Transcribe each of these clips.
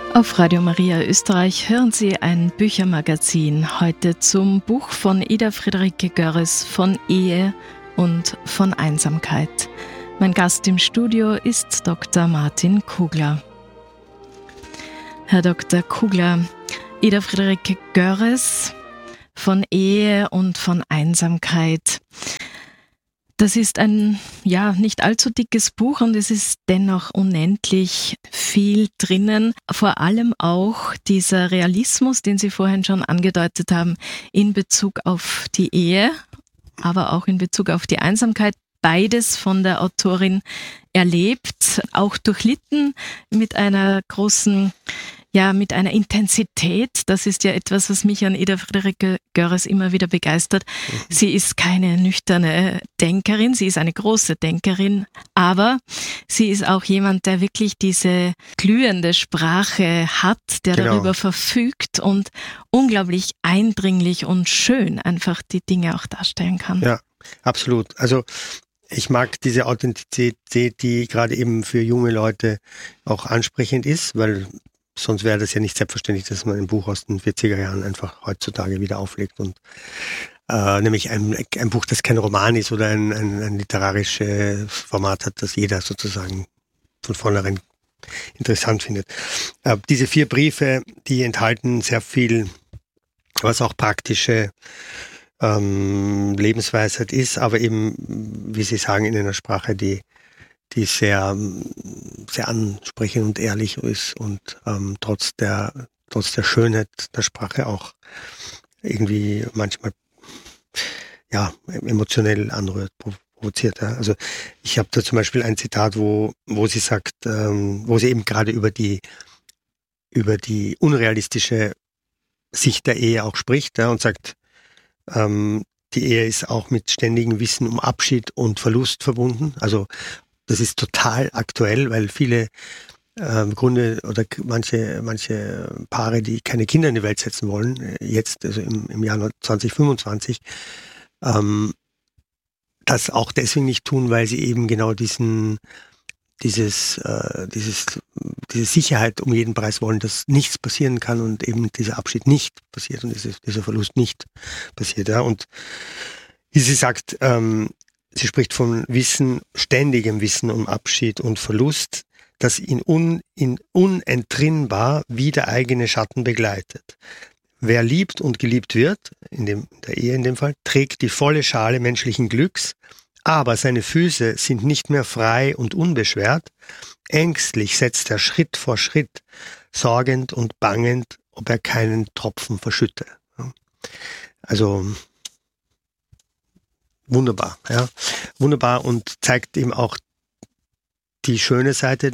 Auf Radio Maria Österreich hören Sie ein Büchermagazin. Heute zum Buch von Ida Friederike Görres von Ehe und von Einsamkeit. Mein Gast im Studio ist Dr. Martin Kugler. Herr Dr. Kugler, Ida Friederike Görres von Ehe und von Einsamkeit. Das ist ein, nicht allzu dickes Buch und es ist dennoch unendlich viel drinnen. Vor allem auch dieser Realismus, den Sie vorhin schon angedeutet haben, in Bezug auf die Ehe, aber auch in Bezug auf die Einsamkeit. Beides von der Autorin erlebt, auch durchlitten mit einer großen, mit einer Intensität. Das ist ja etwas, was mich an Ida Friederike Görres immer wieder begeistert. Sie ist keine nüchterne Denkerin, sie ist eine große Denkerin, aber sie ist auch jemand, der wirklich diese glühende Sprache hat, der darüber verfügt und unglaublich eindringlich und schön einfach die Dinge auch darstellen kann. Ja, absolut. Also ich mag diese Authentizität, die gerade eben für junge Leute auch ansprechend ist, weil sonst wäre das ja nicht selbstverständlich, dass man ein Buch aus den 40er Jahren einfach heutzutage wieder auflegt. Und nämlich ein Buch, das kein Roman ist oder ein literarisches Format hat, das jeder sozusagen von vornherein interessant findet. Diese 4 Briefe, die enthalten sehr viel, was auch praktische Lebensweisheit ist, aber eben, wie Sie sagen, in einer Sprache, die sehr, sehr ansprechend und ehrlich ist und trotz der Schönheit der Sprache auch irgendwie manchmal emotionell anrührt, provoziert. Ja. Also ich habe da zum Beispiel ein Zitat, wo sie sagt, wo sie eben gerade über die unrealistische Sicht der Ehe auch spricht, ja, und sagt, die Ehe ist auch mit ständigem Wissen um Abschied und Verlust verbunden. Also das ist total aktuell, weil viele Gründe oder manche Paare, die keine Kinder in die Welt setzen wollen, jetzt, also im Jahr 2025, das auch deswegen nicht tun, weil sie eben genau diese Sicherheit um jeden Preis wollen, dass nichts passieren kann und eben dieser Abschied nicht passiert und dieser Verlust nicht passiert. Ja. Und wie sie sagt, sie spricht von ständigem Wissen um Abschied und Verlust, das ihn unentrinnbar wie der eigene Schatten begleitet. Wer liebt und geliebt wird, der Ehe in dem Fall, trägt die volle Schale menschlichen Glücks, aber seine Füße sind nicht mehr frei und unbeschwert. Ängstlich setzt er Schritt vor Schritt, sorgend und bangend, ob er keinen Tropfen verschütte. Also wunderbar, ja. Wunderbar und zeigt eben auch die schöne Seite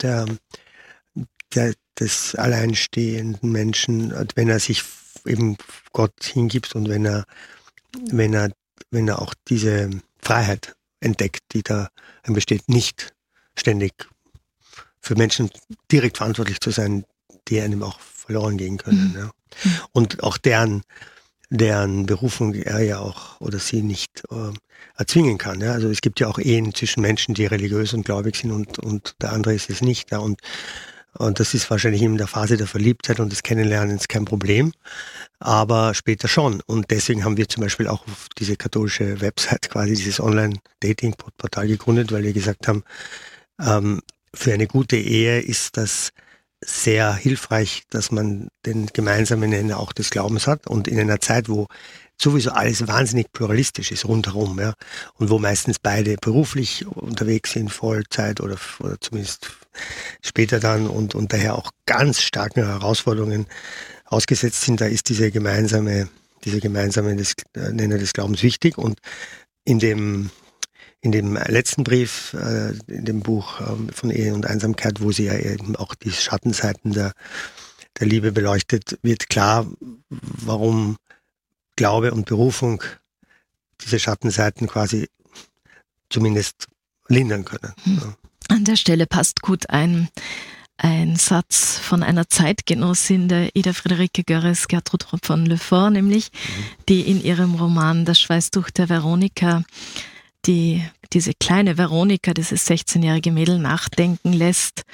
des alleinstehenden Menschen, wenn er sich eben Gott hingibt und wenn er auch diese Freiheit entdeckt, die da besteht, nicht ständig für Menschen direkt verantwortlich zu sein, die einem auch verloren gehen können. Ja. Und auch deren Berufung er ja auch oder sie nicht erzwingen kann. Ja. Also es gibt ja auch Ehen zwischen Menschen, die religiös und gläubig sind und der andere ist es nicht. Ja. Und das ist wahrscheinlich in der Phase der Verliebtheit und des Kennenlernens kein Problem, aber später schon. Und deswegen haben wir zum Beispiel auch auf diese katholische Website quasi dieses Online-Dating-Portal gegründet, weil wir gesagt haben, für eine gute Ehe ist das sehr hilfreich, dass man den gemeinsamen Nenner auch des Glaubens hat und in einer Zeit, wo sowieso alles wahnsinnig pluralistisch ist rundherum, ja, und wo meistens beide beruflich unterwegs sind, Vollzeit oder zumindest später dann und daher auch ganz starken Herausforderungen ausgesetzt sind, da ist diese gemeinsame Nenner des Glaubens wichtig. Und in dem letzten Brief, in dem Buch von Ehe und Einsamkeit, wo sie ja eben auch die Schattenseiten der Liebe beleuchtet, wird klar, warum Glaube und Berufung diese Schattenseiten quasi zumindest lindern können. Ja. An der Stelle passt gut ein Satz von einer Zeitgenossin der Ida Friederike Görres, Gertrud von Le Fort, nämlich, die in ihrem Roman Das Schweißtuch der Veronika diese kleine Veronika, dieses 16-jährige Mädel, nachdenken lässt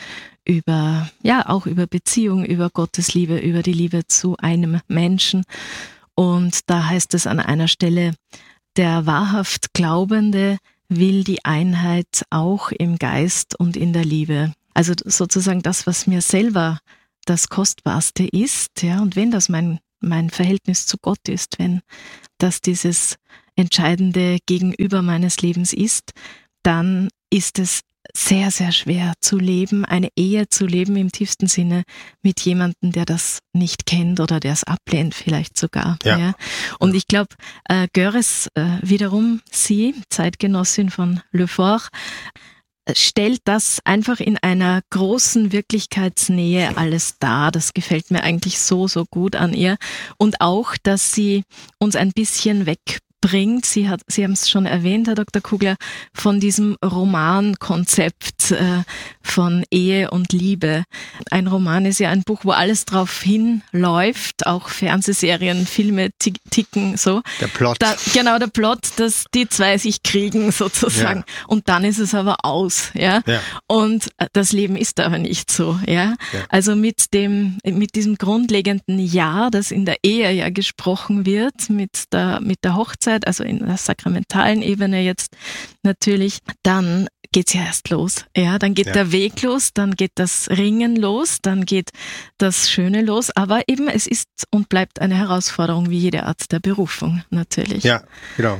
auch über Beziehung, über Gottes Liebe, über die Liebe zu einem Menschen. Und da heißt es an einer Stelle, der wahrhaft Glaubende will die Einheit auch im Geist und in der Liebe. Also sozusagen das, was mir selber das Kostbarste ist, ja, und wenn das mein Verhältnis zu Gott ist, wenn das dieses entscheidende Gegenüber meines Lebens ist, dann ist es sehr, sehr schwer zu leben, eine Ehe zu leben im tiefsten Sinne mit jemandem, der das nicht kennt oder der es ablehnt vielleicht sogar. Ja. Und ich glaube, Görres wiederum, sie, Zeitgenossin von Le Fort, stellt das einfach in einer großen Wirklichkeitsnähe alles dar. Das gefällt mir eigentlich so, so gut an ihr. Und auch, dass sie uns ein bisschen wegbringt. Sie haben es schon erwähnt, Herr Dr. Kugler, von diesem Romankonzept von Ehe und Liebe. Ein Roman ist ja ein Buch, wo alles drauf hinläuft, auch Fernsehserien, Filme ticken so. Der Plot. Der Plot, dass die zwei sich kriegen sozusagen. Ja. Und dann ist es aber aus. Ja? Und das Leben ist aber nicht so. Ja? Also mit diesem grundlegenden Ja, das in der Ehe ja gesprochen wird, mit der Hochzeit, also in der sakramentalen Ebene jetzt natürlich, dann geht's ja erst los. Ja, dann geht der Weg los, dann geht das Ringen los, dann geht das Schöne los, aber eben es ist und bleibt eine Herausforderung wie jede Art der Berufung natürlich. Ja, genau.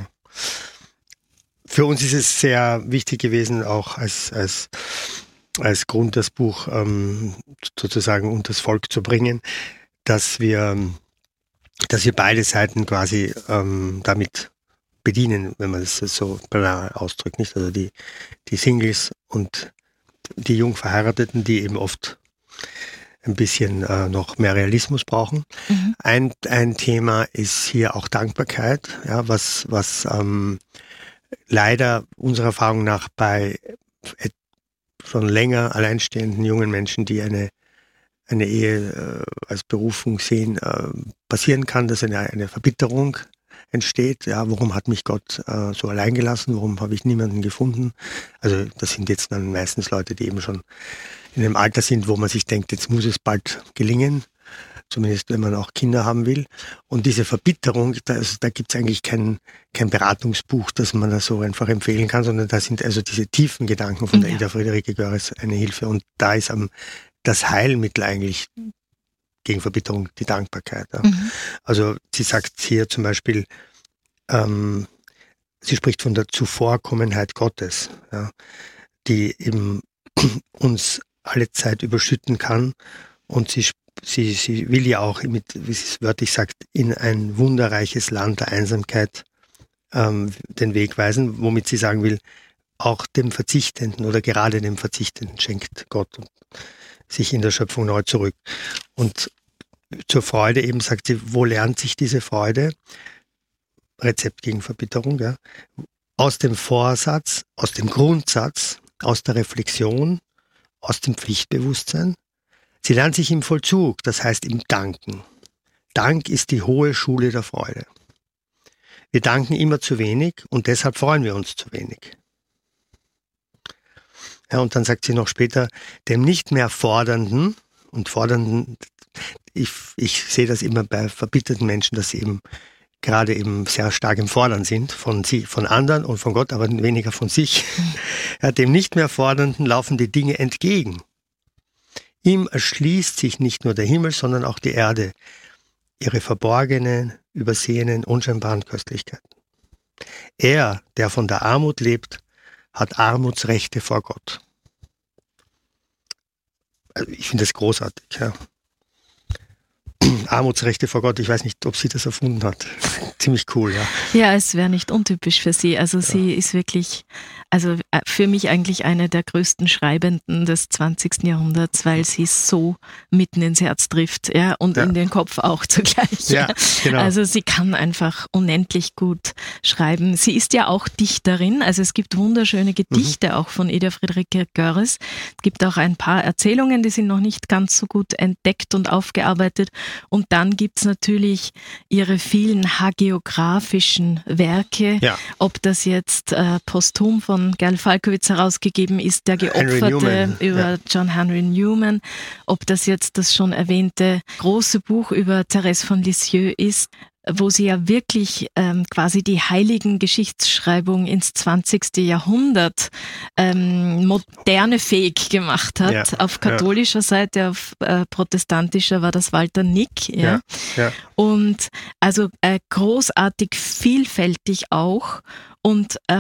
Für uns ist es sehr wichtig gewesen, auch als Grund das Buch sozusagen unter das Volk zu bringen, dass wir beide Seiten quasi damit bedienen, wenn man es so banal ausdrückt, nicht? Also die Singles und die Jungverheirateten, die eben oft ein bisschen noch mehr Realismus brauchen. Mhm. Ein Thema ist hier auch Dankbarkeit, ja, was leider unserer Erfahrung nach bei schon länger alleinstehenden jungen Menschen, die eine Ehe als Berufung sehen, passieren kann, dass eine Verbitterung entsteht. Ja, warum hat mich Gott so allein gelassen? Warum habe ich niemanden gefunden? Also das sind jetzt dann meistens Leute, die eben schon in einem Alter sind, wo man sich denkt, jetzt muss es bald gelingen. Zumindest wenn man auch Kinder haben will. Und diese Verbitterung, da gibt es eigentlich kein Beratungsbuch, das man da so einfach empfehlen kann, sondern da sind also diese tiefen Gedanken von der Ida Friederike Görres eine Hilfe. Und da ist das Heilmittel eigentlich gegen Verbitterung die Dankbarkeit. Ja. Mhm. Also sie sagt hier zum Beispiel, sie spricht von der Zuvorkommenheit Gottes, ja, die eben uns alle Zeit überschütten kann, und sie will ja auch, wie sie es wörtlich sagt, in ein wunderreiches Land der Einsamkeit den Weg weisen, womit sie sagen will, auch dem Verzichtenden oder gerade dem Verzichtenden schenkt Gott sich in der Schöpfung neu zurück. Und zur Freude eben sagt sie, wo lernt sich diese Freude? Rezept gegen Verbitterung, ja. Aus dem Vorsatz, aus dem Grundsatz, aus der Reflexion, aus dem Pflichtbewusstsein. Sie lernt sich im Vollzug, das heißt im Danken. Dank ist die hohe Schule der Freude. Wir danken immer zu wenig und deshalb freuen wir uns zu wenig. Ja, und dann sagt sie noch später, dem nicht mehr Fordernden, und Fordernden, ich sehe das immer bei verbitterten Menschen, dass sie eben gerade eben sehr stark im Fordern sind, von anderen und von Gott, aber weniger von sich. Ja, dem nicht mehr Fordernden laufen die Dinge entgegen. Ihm erschließt sich nicht nur der Himmel, sondern auch die Erde, ihre verborgenen, übersehenen, unscheinbaren Köstlichkeiten. Er, der von der Armut lebt, hat Armutsrechte vor Gott. Also ich finde das großartig. Ja. Armutsrechte vor Gott, ich weiß nicht, ob sie das erfunden hat. Ziemlich cool, ja. Ja, es wäre nicht untypisch für sie. Also sie ist wirklich, also für mich eigentlich eine der größten Schreibenden des 20. Jahrhunderts, weil sie so mitten ins Herz trifft, ja, und in den Kopf auch zugleich. Ja, genau. Also sie kann einfach unendlich gut schreiben. Sie ist ja auch Dichterin, also es gibt wunderschöne Gedichte auch von Ida Friederike Görres. Es gibt auch ein paar Erzählungen, die sind noch nicht ganz so gut entdeckt und aufgearbeitet. Und dann gibt's natürlich ihre vielen hagiografischen Werke, ob das jetzt posthum von Gerl Falkowitz herausgegeben ist, Der Geopferte über John Henry Newman. Ob das jetzt das schon erwähnte große Buch über Thérèse von Lisieux ist, wo sie ja wirklich quasi die heiligen Geschichtsschreibung ins 20. Jahrhundert moderne fähig gemacht hat. Ja, auf katholischer Seite, auf protestantischer war das Walter Nick. Ja. Und also großartig vielfältig auch. Und